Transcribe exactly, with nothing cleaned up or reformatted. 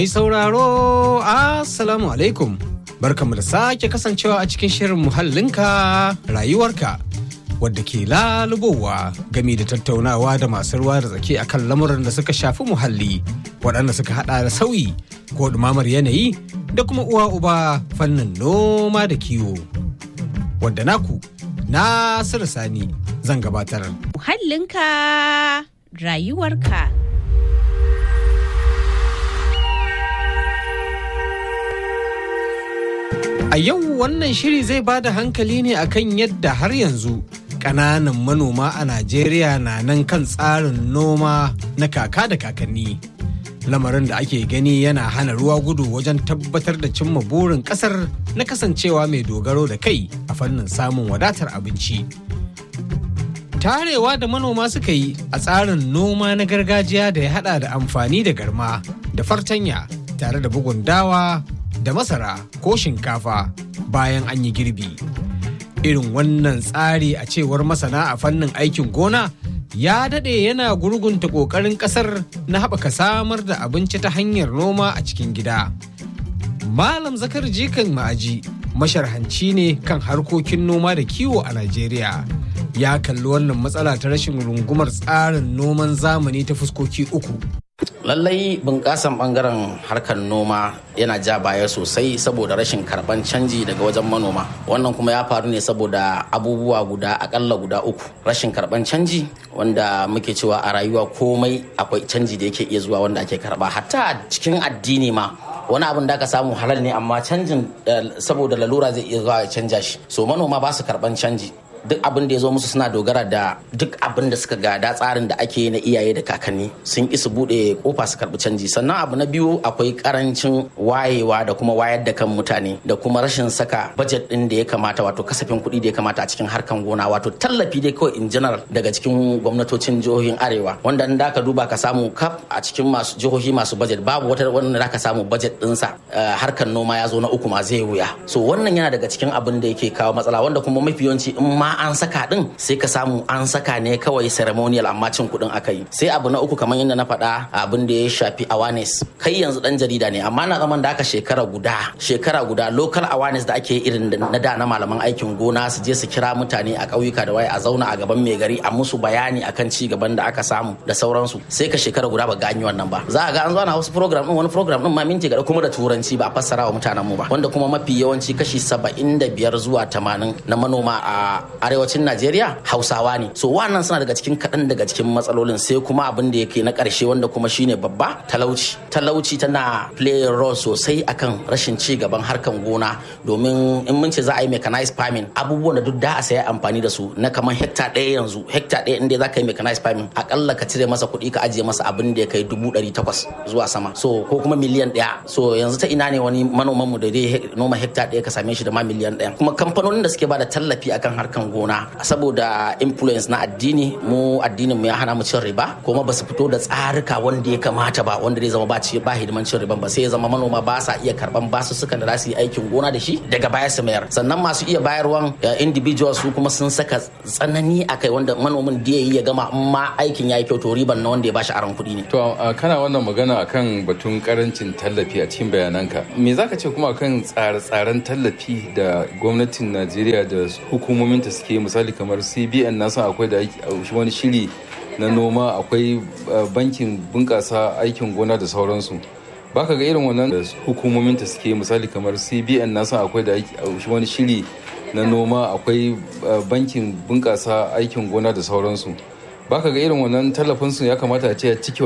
Mai sauraro, Assalamu alaikum. Barkamu da sake kasancewa a cikin shirin muhallinka rayuwarka wadda ke lalubowa gami da tattaunawa da masu ruwa da tsaki akan lamuran da suka shafi muhalli waɗanda suka hada da sauyi ko ɗumamar yanayi da kuma uwa uba fannin noma da kiwo. Wadda naku Nasiru Sani zan gabatar. Muhallinka rayuwarka. A yau wannan shiri zai ba da hankali ne akan yadda har yanzu ƙananan manoma a Najeriya na nan kan tsarin noma na kaka da kakanni. Lamarin da ake gani yana hana ruwa gudu wajen tabbatar da cimma burin ƙasar na kasancewa mai dogaro da kai a fannin samun wadatar abinci. Tarewa da manoma suka yi a tsarin noma na gargajiya da ya hada da amfani da garma da fartanya tare da bugun dawa da masara ko shinkafa bayan an yi girbi. Irin wannan tsari a cewar masana a fannin aikin gona ya daɗe yana gurgunta ƙoƙarin ƙasar na haɓaka samar da abinci ta hanyar noma a cikin gida. Malam Zakar Jikan Ma'aji masharhanci ne kan harkokin noma da kiwo a Najeriya. Ya kalli wannan matsala ta rashin rungumar tsarin noman zamani ta fuskoki uku. Lallai bunƙasan ɓangaren harkar noma yana ja baya sosai saboda rashin karɓan canji daga wajen manoma. Wannan kuma ya faru ne saboda abubuwa guda akalla guda uku. Rashin karɓan canji wanda muke cewa a rayuwa komai akwai canji da yake iya zuwa wanda ake karɓa. Hatta cikin addini ma wani abin da aka samu halal ne amma canjin saboda lalura zai iya zuwa ya canja shi. So manoma ba su karɓan canji. Duk abin da ya zo musu suna dogara da duk abin da suka gada tsarin da ake na iyaye da kakanni sun ƙi su buɗe kofa su karɓi canji. Sannan abu na biyu akwai karancin wayewa da kuma wayar da kan mutane da kuma rashin saka budget ɗin da ya kamata wato kasafin kuɗi da ya kamata a cikin harkan gona wato tallafi dai kawai in general daga cikin gwamnatocin jihohin arewa wanda in da ka duba ka samu kaf a cikin masu jihohi masu budget babu wata wanda da ka samu budget ɗinsa harkan noma ya zo na uku ma zai wuya. So wannan yana daga cikin abin da yake kawo matsala wanda kuma mafi yawanci in ma an saka din sai ka samu an saka ne kawai ceremonial amma cin kudin aka yi. Sai abu na uku kamar yadda na faɗa abin da ya shafi awareness. Kai yanzu dan jarida ne amma na zaman da aka shekara guda shekara guda local awareness da ake irin na da na malaman aikin gona su je su kira mutane a ƙauyuka da waye a zauna a gaban mai gari a musu bayani akan ci gaban da aka samu da sauransu. Sai ka shekara guda ba gani wannan ba. Za a ga an zo na wasu program din wani program din ma minti gada kuma da turanci ba a fassara wa mutanen mu ba wanda kuma mafi yawanci kashi saba'in da biyar zuwa tamanin na manoma a arewacin Najeriya Hausawa ne. So wannan suna daga cikin kaɗan daga cikin matsalolin. Sai kuma abin da yake na ƙarshe wanda kuma shine babba talauci. Talauci tana play role sosai akan rashin ci gaban harkan gona domin in mun ce za a yi mechanized farming abubuwan da duk da a saya amfani da su na kamar hekta ɗaya yanzu hekta ɗaya inda za ka yi mechanized farming akalla ka cire masa kuɗi ka ajiye masa abin da ya kai dubu ɗari takwas zuwa sama. So ko kuma miliyan ɗaya. So yanzu ta ina ne wani manoman mu da dai noma hekta ɗaya ka same shi da ma miliyan ɗaya. Kuma kamfanonin da suke bada tallafi akan harkan gona saboda influence na addini mu addinin mu ya hana mu cin riba kuma ba su fito da tsarika wanda ya kamata ba wanda zai zama ba ci ba hidiman cin riban ba sai ya zama manoma ba sa iya karban basu sukan da za su yi aikin gona da shi daga baya su mayar. Sannan masu iya bayarwan individuals su kuma sun saka tsanani akai wanda manomin da yayi ya gama amma aikin yayi kyau to riban na wanda ya bashi aron kuɗi ne. To kana wannan magana akan batun karancin tallafi a cikin bayananka me zaka ce kuma akan tsare-tsaren tallafi da gwamnatin Najeriya da hukumomin ta suke misali kamar C B N na san akwai da wani shiri na noma akwai bankin bunƙasa aikin gona da sauransu baka ga irin wannan da hukumomin ta suke misali kamar C B N na san akwai da wani shiri na noma akwai bankin bunƙasa aikin gona da sauransu baka ga irin wannan tallafin su ya kamata a ce cike